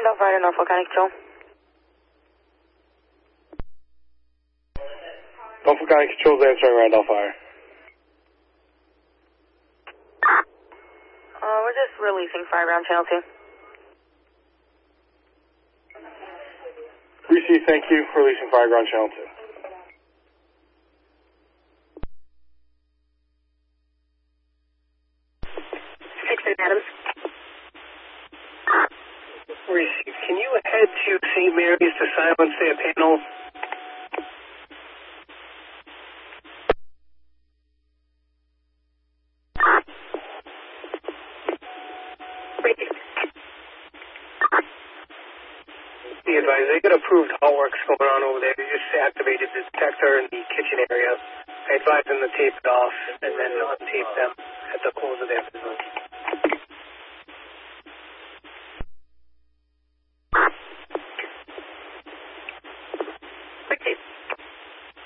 Randolph Fire, Norfolk County Control. Norfolk County Control is answering Randolph Fire. We're just releasing fireground channel 2. Receive, thank you. Releasing fireground channel 2. Adams. Receive. Can you head to St. Mary's to silence their panel? Be advised, they got approved hall works going on over there. They just activated the detector in the kitchen area. I advised them to tape it off and then untape them at the close of their business.